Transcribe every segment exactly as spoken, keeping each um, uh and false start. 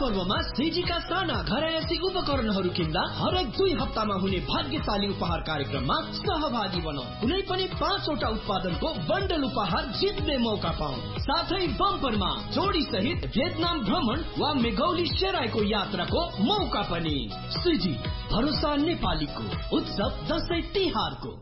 पर्वमा सिजीका साना घरायसी उपकरणहरू किन्दा हरेक दुई हप्तामा हुने भाग्यशाली उपहार कार्यक्रममा सहभागी बनौं। कुनै पनि पाँचवटा उत्पादनको बन्डल उपहार जित्ने मौका पाऊ। साथै बम्परमा जोडी सहित भियतनाम भ्रमण वा मेघौली सेराईको यात्राको मौका पनि। सिजी भरोसा नेपालीको उत्सव दशैं तिहारको।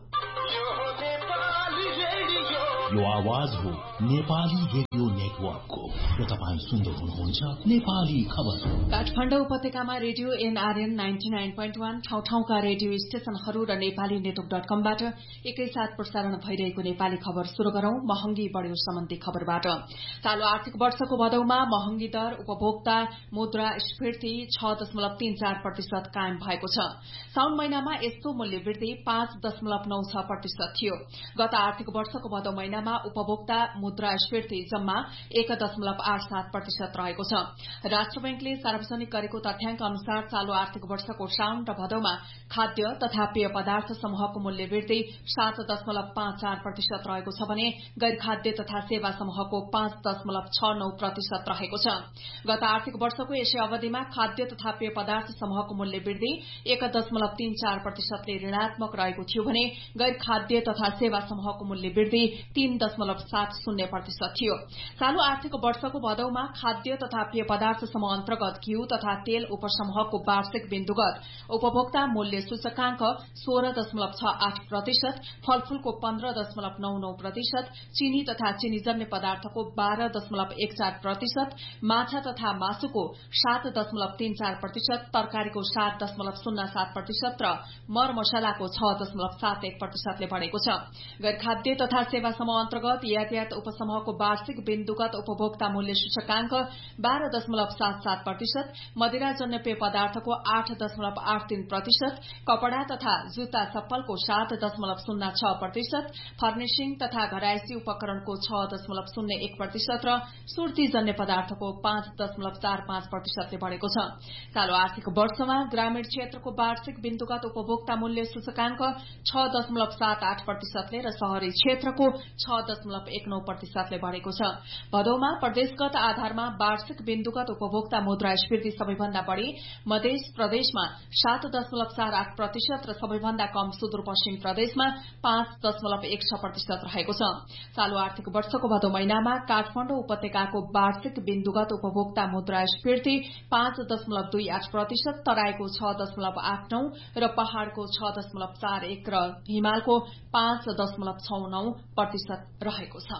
यो आवाज हो नेपाली रेडियो नेटवर्कको र तपाईँ सुन्दै हुनुहुन्छ नेपाली खबर। काठमाडौँ उपत्यकामा radio NRN ninety nine point one ठाउँ ठाउँका रेडियो स्टेशनहरू र नेपाली नेटवर्क डट कमबाट एकैसाथ प्रसारण भइरहेको नेपाली खबर शुरू गरौं। महँगी बढ्यो सम्बन्धी खबरबाट। चालू आर्थिक वर्षको भदौमा महँगी दर उपभोक्ता मुद्रा स्फीति छ दशमलव तीन चार प्रतिशत कायम भएको छ। साउन महिनामा यस्तो मूल्य वृद्धि पाँच दशमलव नौ छ प्रतिशत थियो। गत आर्थिक वर्षको भदौ महिनामा उपभोक्ता मुद्रा स्फीति जम्मा एक दशमलव आठ सात प्रतिशत रहेको छ। राष्ट्र बैंकले सार्वजनिक गरेको तथ्याङ्क अनुसार चालू आर्थिक वर्षको साउन र भदौमा खाद्य तथा पेय पदार्थ समूहको मूल्य वृद्धि सात दशमलव पाँच चार प्रतिशत रहेको छ भने गैर खाद्य तथा सेवा समूहको पाँच दशमलव छ नौ प्रतिशत रहेको छ। गत आर्थिक वर्षको यसै अवधिमा खाद्य तथा पेय पदार्थ समूहको मूल्य वृद्धि एक दशमलव तीन चार प्रतिशतले ऋणात्मक रहेको थियो भने गैर खाद्य तथा सेवा समूहको मूल्य वृद्धि तीन दशमलव सात शून्य प्रतिशत थियो। चालू आर्थिक वर्षको भदौमा खाद्य तथा पेय पदार्थ समूह अन्तर्गत घिउ तथा तेल उपसमूहको वार्षिक बिन्दुगत उपभोक्ता मूल्य सूचकांक सोह्र दशमलव छ आठ प्रतिशत, फलफूलको पन्ध्र दशमलव नौ नौ प्रतिशत, चिनी तथा चिनीजन्य पदार्थको बाह्र दशमलव एक चार प्रतिशत, माछा तथा मासुको सात दशमलव तीन चार प्रतिशत, तरकारीको सात दशमलव शून्य सात प्रतिशत र मर मसलाको छ दशमलव सात एक प्रतिशतले बढ़ेको छ। गैर खाद्य तथा सेवा समूह अन्तर्गत यातायात उपसमूहको वार्षिक बिन्दुगत उपभोक्ता मूल्य सूचकांक बाह्र दशमलव सात सात प्रतिशत, मदिराजन्य पेय पदार्थको आठ दशमलव आठ तीन प्रतिशत, कपड़ा तथा जुत्ता चप्पलको सात दशमलव शून्य छ प्रतिशत, फर्निशिङ तथा घरायसी उपकरणको छ दशमलव शून्य एक प्रतिशत र सुर्तीजन्य पदार्थको पाँच दशमलव चार पाँच प्रतिशतले बढ़ेको छ। चालू आर्थिक वर्षमा ग्रामीण क्षेत्रको वार्षिक बिन्दुगत उपभोक्ता मूल्य सूचकांक छ दशमलव सात आठ प्रतिशतले र शहरी क्षेत्रको छ दशमलव एक नौ प्रतिशतले बढ़ेको छ। भदौमा प्रदेशगत आधारमा वार्षिक बिन्दुगत उपभोक्ता मुद्रास्फीति सबैभन्दा बढ़ी मध्य प्रदेशमा सात दशमलव चार आठ प्रतिशत र सबैभन्दा कम सुदूरपश्चिम प्रदेशमा पाँच दशमलव एक छ प्रतिशत रहेको छ। चालू आर्थिक वर्षको भदौ महिनामा काठमाडौँ उपत्यकाको वार्षिक बिन्दुगत उपभोक्ता मुद्रास्फीति पाँच दशमलव दुई आठ प्रतिशत, तराईको छ दशमलव आठ नौ र पहाड़को छ दशमलव चार एक र हिमालको पाँच दशमलव छ नौ प्रतिशत रहेको छ।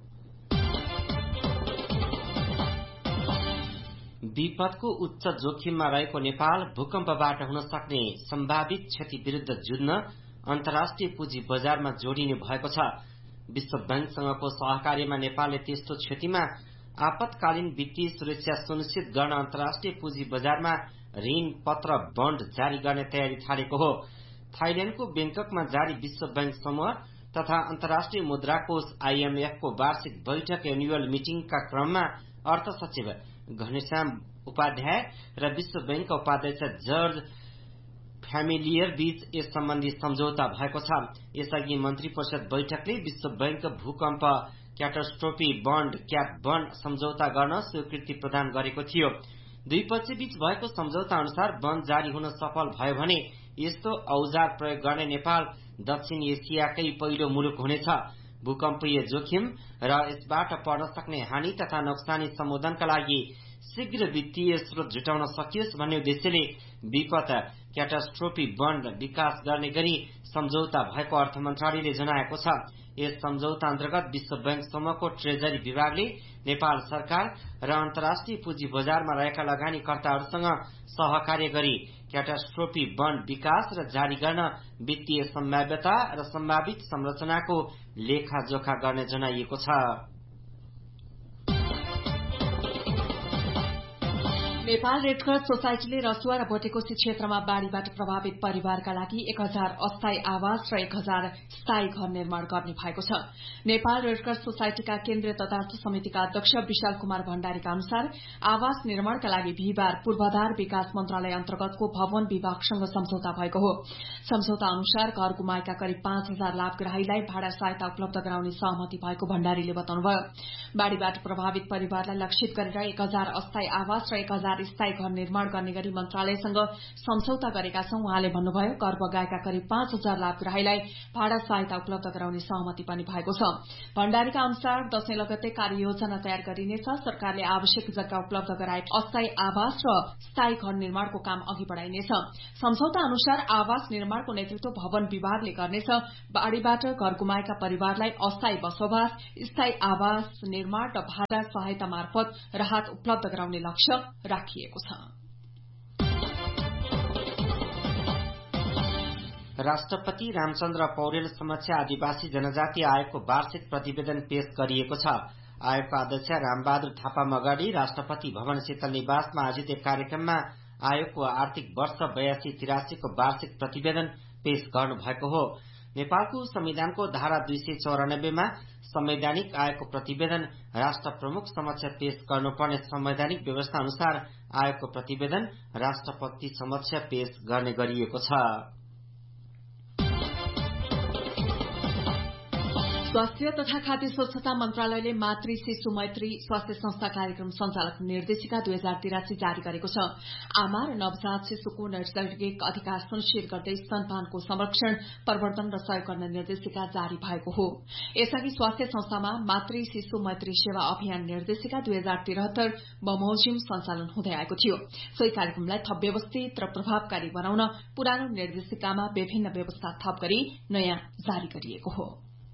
विपदको उच्च जोखिममा रहेको नेपाल भूकम्पबाट हुन सक्ने सम्भावित क्षति विरूद्ध जुझ्न अन्तर्राष्ट्रिय पुँजी बजारमा जोडिने भएको छ। विश्व बैंकसँगको सहकार्यमा नेपालले त्यस्तो क्षतिमा आपतकालीन वित्तीय सुरक्षा सुनिश्चित गर्न अन्तर्राष्ट्रिय पुँजी बजारमा ऋण पत्र बन्ड जारी गर्ने तयारी थालेको हो। थाइल्याण्डको बैंककमा जारी विश्व बैंक समूह तथा अन्तर्राष्ट्रिय मुद्रा कोष आईएमएफ को वार्षिक बैठक एनुअल मिटिङका क्रममा अर्थ सचिव घनश्याम उपाध्याय र विश्व बैंकका उपाध्यक्ष जर्ज फ्यामिलियर बीच यस सम्बन्धी सम्झौता भएको छ। यसअघि मन्त्री परिषद बैठकले विश्व बैंक भूकम्प क्याटास्ट्रोफी बन्ड क्याप बन्ड सम्झौता गर्न स्वीकृति प्रदान गरेको थियो। दुई पक्षबीच भएको सम्झौता अनुसार बन्ड जारी हुन सफल भयो भने यस्तो औजार प्रयोग गर्ने नेपाल दक्षिण एसियाकै पहिलो मुलुक हुनेछ। भूकम्पीय जोखिम र यसबाट पर्न सक्ने हानि तथा नोक्सानी सम्बोधनका लागि शीघ्र वित्तीय स्रोत जुटाउन सकियोस् भन्ने उद्देश्यले विपद क्याटास्ट्रोफी बन्ड विकास गर्ने गरी सम्झौता भएको अर्थ मन्त्रालयले जनाएको छ। यस सम्झौता अन्तर्गत विश्व बैंक समूहको ट्रेजरी विभागले नेपाल सरकार र अन्तर्राष्ट्रिय पुँजी बजारमा रहेका लगानीकर्ताहरूसँग सहकार्य गरी क्याटास्ट्रोफी बन्ड विकास र जारी गर्न वित्तीय सम्भाव्यता र सम्भावित संरचनाको लेखाजोखा गर्ने जनाइएको छ। नेपाल रेडक्रस सोसाइटीले रसुवा र भोटेकोशी क्षेत्रमा बाढ़ीबाट प्रभावित परिवारका लागि एक हजार अस्थायी आवास र एक हजार स्थायी घर निर्माण गर्ने भएको छ। नेपाल रेडक्रस सोसाइटीका केन्द्रीय तथार्थ समितिका अध्यक्ष विशाल कुमार भण्डारीका अनुसार आवास निर्माणका लागि बिहिबार पूर्वाधार विकास मन्त्रालय अन्तर्गतको भवन विभागसँग सम्झौता भएको हो। सम्झौता अनुसार घर गुमाएका करिब पाँच हजार लाभग्राहीलाई भाडा सहायता उपलब्ध गराउने सहमति भएको भण्डारीले बताउनुभयो। बाढ़ीबाट प्रभावित परिवारलाई लक्षित गरेर एक हजार अस्थायी आवास र एक हजार स्थायी घर निर्माण गर्ने गरी मन्त्रालयसँग सम्झौता गरेका छौं। उहाँले भन्नुभयो, घर बगाएका करिब पाँच हजार लाभग्राहीलाई भाडा सहायता उपलब्ध गराउने सहमति पनि भएको छ। भण्डारीका अनुसार दशैं लगत्तै कार्ययोजना तयार गरिनेछ। सरकारले आवश्यक जग्गा उपलब्ध गराए अस्थायी आवास र स्थायी घर निर्माणको काम अघि बढ़ाइनेछ। सम्झौता अनुसार आवास निर्माणको नेतृत्व भवन विभागले गर्नेछ। बाढ़ीबाट घर गुमाएका परिवारलाई अस्थायी बसोबास, स्थायी आवास निर्माण र भाडा सहायता मार्फत राहत उपलब्ध गराउने लक्ष्य राखिएको छ। राष्ट्रपति रामचन्द्र पौडेल समक्ष आदिवासी जनजाति आयोगको वार्षिक प्रतिवेदन पेश गरिएको छ। आयोगका अध्यक्ष रामबहादुर थापा मगडी राष्ट्रपति भवन शीतल निवासमा आयोजित एक कार्यक्रममा आयोगको आर्थिक वर्ष बयासी तिरासीको वार्षिक प्रतिवेदन पेश गर्नुभएको हो। नेपालको संविधानको धारा दुई सय चौरानब्बेमा संवैधानिक आयोगको प्रतिवेदन राष्ट्र प्रमुख समक्ष पेश गर्नुपर्ने संवैधानिक व्यवस्था अनुसार आयोगको प्रतिवेदन राष्ट्रपति समक्ष पेश गर्ने गरिएको छ। स्वास्थ्य तथा खाद्य स्वच्छता मन्त्रालयले मातृ शिशु मैत्री स्वास्थ्य संस्था कार्यक्रम संचालक निर्देशिका दुई हजार तिरासी जारी गरेको छ। आमा र नवजात शिशुको नैसर्गिक अधिकार सुनिश्चित गर्दै स्तनपानको संरक्षण, प्रवर्धन र सहयोग गर्ने निर्देशिका जारी भएको हो। यसअघि स्वास्थ्य संस्थामा मातृ शिशु मैत्री सेवा अभियान निर्देशिका दुई हजार तिहत्तर बमोजिम सञ्चालन हुँदै आएको थियो। सोही कार्यक्रमलाई थप व्यवस्थित र प्रभावकारी बनाउन पुरानो निर्देशिकामा विभिन्न व्यवस्था थप गरी नयाँ जारी गरिएको हो।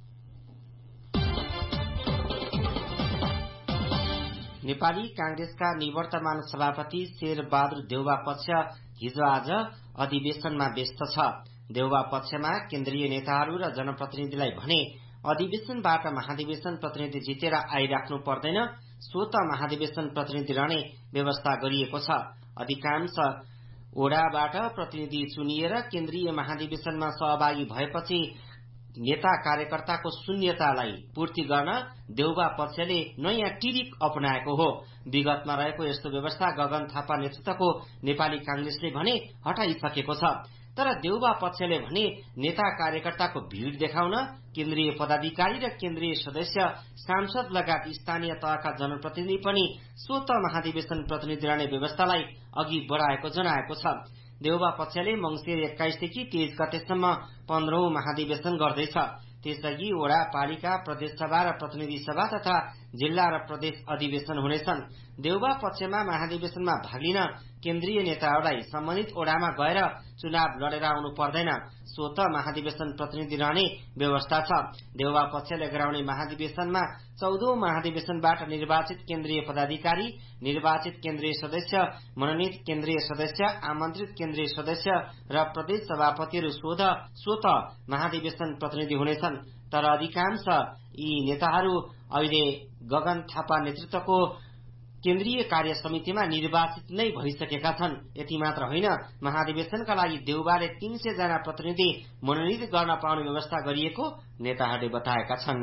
नेपाली कांग्रेसका निवर्तमान सभापति शेरबहादुर देउवा पक्ष हिजो आज अधिवेशनमा व्यस्त छ। देउवा पक्षमा केन्द्रीय नेताहरू र जनप्रतिनिधिलाई भने अधिवेशनबाट महाधिवेशन प्रतिनिधि जितेर आइराख्नु पर्दैन, स्वत महाधिवेशन प्रतिनिधि रहने व्यवस्था गरिएको छ। अधिकांश ओडाबाट प्रतिनिधि चुनिएर केन्द्रीय महाधिवेशनमा सहभागी भएपछि नेता कार्यकर्ताको शून्यतालाई पूर्ति गर्न देउवा पक्षले नयाँ टिरिक अपनाएको हो। विगतमा रहेको यस्तो व्यवस्था गगन थापा नेतृत्वको नेपाली कांग्रेसले भने हटाइसकेको छ। तर देउवा पक्षले भने नेता कार्यकर्ताको भीड़ देखाउन केन्द्रीय पदाधिकारी र केन्द्रीय सदस्य, सांसद लगायत स्थानीय तहका जनप्रतिनिधि पनि स्वत महाधिवेशन प्रतिनिधि रहने व्यवस्थालाई अघि बढ़ाएको जनाएको छ। देउवा पक्षले मंसिर एक्काइसदेखि तेइस गतेसम्म पन्ध्रौं महाधिवेशन गर्दैछ। त्यसअघि वडा, पालिका, प्रदेश सभा र प्रतिनिधि सभा तथा जिल्ला र प्रदेश अधिवेशन हुनेछन्। देउवा पक्षमा महाधिवेशनमा भाग लिन केन्द्रीय नेताहरूलाई सम्बन्धित ओडामा गएर चुनाव लडेर आउनु पर्दैन, स्वत महाधिवेशन प्रतिनिधि रहने व्यवस्था छ। देउवा पक्षले गराउने महाधिवेशनमा चौधौं महाधिवेशनबाट निर्वाचित केन्द्रीय पदाधिकारी, निर्वाचित केन्द्रीय सदस्य, मनोनित केन्द्रीय सदस्य, आमन्त्रित केन्द्रीय सदस्य र प्रदेश सभापतिहरू स्वत स्वत महाधिवेशन प्रतिनिधि हुनेछन्। तर अधिकांश यी नेताहरू अहिले गगन थापा नेतृत्वको केन्द्रीय कार्य समितिमा निर्वाचित नै भइसकेका छन्। यति मात्र होइन, महाधिवेशनका लागि देउवाले तीन सय जना प्रतिनिधि मनोनित गर्न पाउने व्यवस्था गरिएको नेताहरूले बताएका छन्।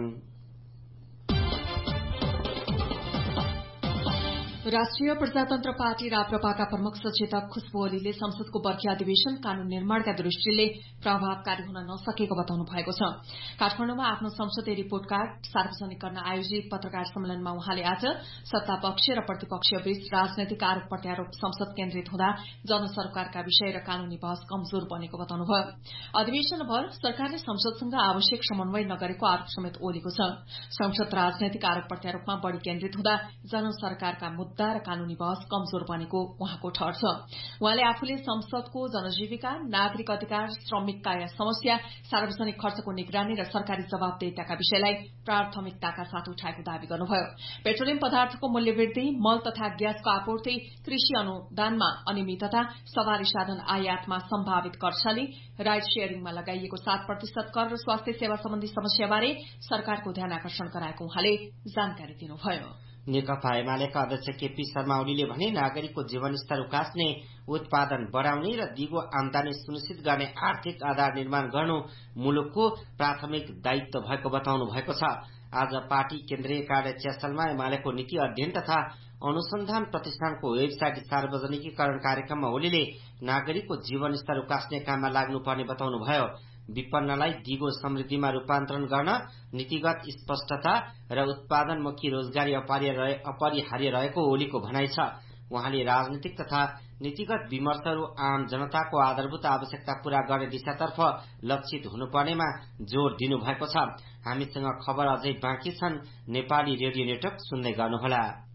राष्ट्रिय प्रजातन्त्र पार्टी राप्रपाका प्रमुख सचेतक खुशबु ओलीले संसदको वर्षीय अधिवेशन कानून निर्माणका दृष्टिले प्रभावकारी हुन नसकेको बताउनु भएको छ। काठमाडौँमा आफ्नो संसदीय रिपोर्ट कार्ड सार्वजनिक गर्न आयोजित पत्रकार सम्मेलनमा उहाँले आज सत्तापक्ष र प्रतिपक्ष बीच राजनैतिक आरोप प्रत्यारोप संसद केन्द्रित हुँदा जनसरकारका विषय र कानूनी बहस कमजोर बनेको बताउनुभयो। अधिवेशनभर सरकारले संसदसँग आवश्यक समन्वय नगरेको आरोप समेत ओलीको छ। संसद राजनैतिक आरोप प्रत्यारोपमा बढ़ी केन्द्रित हुँदा जनसरकारका मुद्दा र कानूनी बहस कमजोर बनेको उहाँको ठहर छ। उहाँले आफूले संसदको जनजीविका, नागरिक अधिकार, श्रमिक कार्य समस्या, सार्वजनिक खर्चको निगरानी र सरकारी जवाबदेहिताका विषयलाई प्राथमिकताका साथ उठाएको दावी गर्नुभयो। पेट्रोलियम पदार्थको मूल्य वृद्धि, मल तथा ग्यासको आपूर्ति, कृषि अनुदानमा अनियमितता, सवारी साधन आयातमा सम्भावित कर्साली, राइड शेयरिङमा लगाइएको सात प्रतिशत कर र स्वास्थ्य सेवा सम्बन्धी समस्याबारे सरकारको ध्यान आकर्षण गराएको उहाँले जानकारी दिनुभयो। नेकपा एमालेका अध्यक्ष केपी शर्मा ओलीले भने नागरिकको जीवनस्तर उकास्ने, उत्पादन बढ़ाउने र दिगो आमदानी सुनिश्चित गर्ने आर्थिक आधार निर्माण गर्नु मुलुकको प्राथमिक दायित्व भएको बताउनु भएको छ। आज पार्टी केन्द्रीय कार्य च्यासलमा एमालेको नीति अध्ययन तथा अनुसन्धान प्रतिष्ठानको वेबसाइट सार्वजनिकीकरण कार्यक्रममा ओलीले नागरिकको जीवनस्तर उकास्ने काममा लाग्नुपर्ने बताउनुभयो। विपन्नलाई दिगो समृद्धिमा रूपान्तरण गर्न नीतिगत स्पष्टता र उत्पादनमुखी रोजगारी अपरिहार्य रहेको ओलीको भनाइ छ। उहाँले राजनीतिक तथा नीतिगत विमर्शहरू आम जनताको आधारभूत आवश्यकता पूरा गर्ने दिशातर्फ लक्षित हुनुपर्नेमा जोड़ दिनुभएको छ। हामीसँग खबर अझै बाँकी छन्। नेपाली रेडियो नेटवर्क सुन्दै गर्नुहोला।